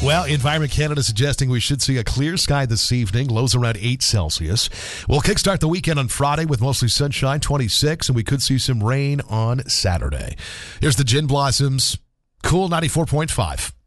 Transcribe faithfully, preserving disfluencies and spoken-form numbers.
Well, Environment Canada suggesting we should see a clear sky this evening, lows around eight Celsius. We'll kickstart the weekend on Friday with mostly sunshine, twenty-six, and we could see some rain on Saturday. Here's the Gin Blossoms, Cool ninety-four point five.